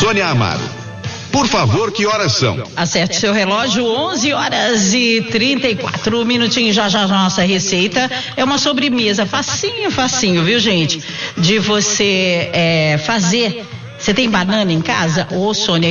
Sônia Amaro. Por favor, que horas são? Acerte seu relógio, 11h34 minutinhos. Já a nossa receita é uma sobremesa facinho, viu, gente? De você fazer. Você tem banana em casa? Ô, Sônia,